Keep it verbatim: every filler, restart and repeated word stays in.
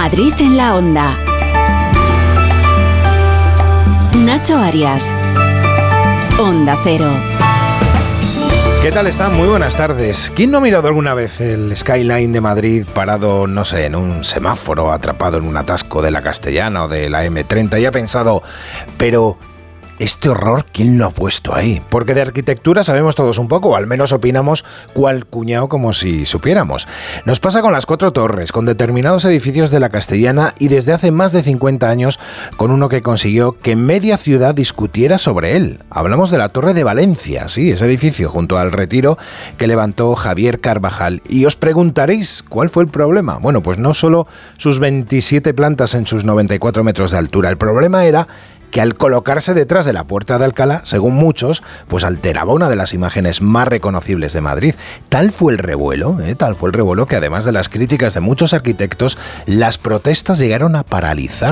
Madrid en la Onda. Nacho Arias. Onda Cero. ¿Qué tal están? Muy buenas tardes. ¿Quién no ha mirado alguna vez el skyline de Madrid parado, no sé, en un semáforo, atrapado en un atasco de la Castellana o de la eme treinta y ha pensado, pero este horror, ¿quién lo ha puesto ahí? Porque de arquitectura sabemos todos un poco, o al menos opinamos cual cuñado como si supiéramos. Nos pasa con las Cuatro Torres, con determinados edificios de la Castellana y desde hace más de cincuenta años con uno que consiguió que media ciudad discutiera sobre él. Hablamos de la Torre de Valencia, sí, ese edificio junto al Retiro que levantó Javier Carvajal. Y os preguntaréis, ¿cuál fue el problema? Bueno, pues no solo sus veintisiete plantas en sus noventa y cuatro metros de altura, el problema era que al colocarse detrás de la Puerta de Alcalá, según muchos, pues alteraba una de las imágenes más reconocibles de Madrid. Tal fue el revuelo, ¿eh? tal fue el revuelo que además de las críticas de muchos arquitectos, las protestas llegaron a paralizar